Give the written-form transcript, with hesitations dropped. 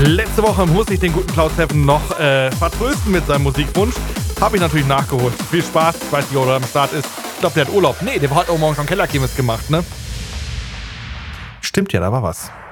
Letzte Woche muss ich den guten Klaus Heffen noch vertrösten mit seinem Musikwunsch. Habe ich natürlich nachgeholt. Viel Spaß. Ich weiß nicht, ob er am Start ist. Ich glaube, der hat Urlaub. Nee, der hat auch morgen schon Kellerkirmes gemacht, ne? Stimmt ja, da war was.